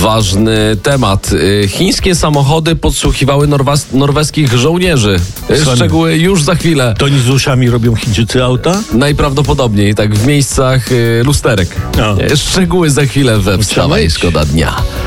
Ważny temat. Chińskie samochody podsłuchiwały norweskich żołnierzy. Szczegóły już za chwilę. To oni z uszami robią Chińczycy auta? Najprawdopodobniej, tak w miejscach lusterek. No. Szczegóły za chwilę we Wstawaj Szkoda Dnia.